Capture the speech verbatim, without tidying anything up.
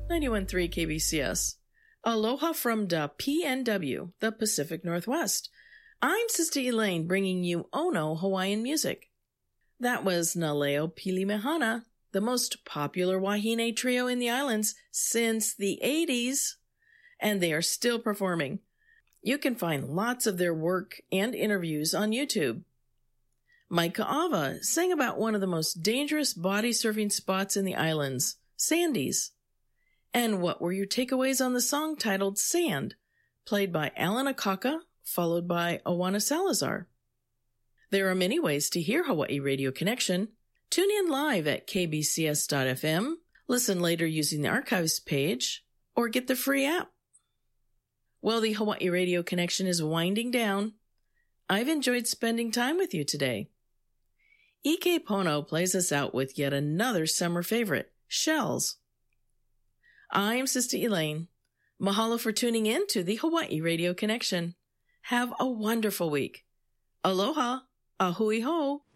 ninety-one point three K B C S. Aloha from the P N W, the Pacific Northwest. I'm Sister Elaine bringing you Ono Hawaiian music. That was Naleo Pilimehana, the most popular wahine trio in the islands since the eighties, and they are still performing. You can find lots of their work and interviews on YouTube. Mike Ka'ava sang about one of the most dangerous body surfing spots in the islands, Sandy's. And what were your takeaways on the song titled Sand, played by Alan Akaka, followed by Awana Salazar? There are many ways to hear Hawaii Radio Connection. Tune in live at k b c s dot f m, listen later using the archives page, or get the free app. Well, the Hawaii Radio Connection is winding down. I've enjoyed spending time with you today. Ike Pono plays us out with yet another summer favorite, Shells. I'm Sister Elaine. Mahalo for tuning in to the Hawaii Radio Connection. Have a wonderful week. Aloha, ahui ho.